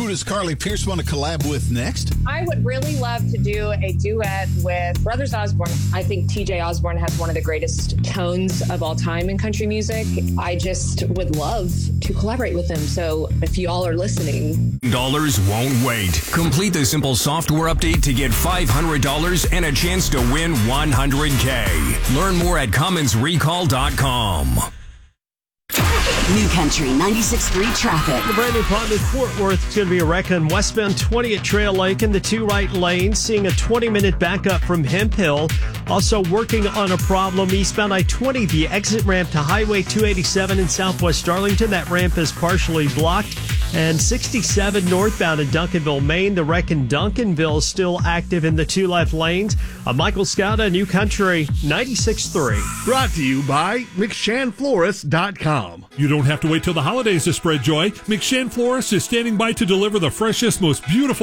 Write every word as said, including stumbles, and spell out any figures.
does Carly Pierce want to collab with next? I would really love to do a duet with Brothers Osborne. I think T J Osborne has one of the greatest tones of all time in country music. I just would love to collaborate with him. So if you all are listening. Dollars won't wait. Complete the simple software update to get five hundred dollars and a chance to win one hundred K. Learn more at Cummins Recall dot com. New Country ninety-six point three traffic. The brand new problem in Fort Worth is going to be a wreck on westbound twenty at Trail Lake in the two right lanes, seeing a twenty minute backup from Hemp Hill. Also working on a problem eastbound I twenty, the exit ramp to Highway two eighty-seven in southwest Darlington. That ramp is partially blocked. And sixty-seven northbound in Duncanville, Maine. The wreck in Duncanville is still active in the two left lanes. I'm Michael Scott, New Country ninety-six point three. Brought to you by McShan Florist dot com. You don't have to wait till the holidays to spread joy. McShan Florist is standing by to deliver the freshest, most beautiful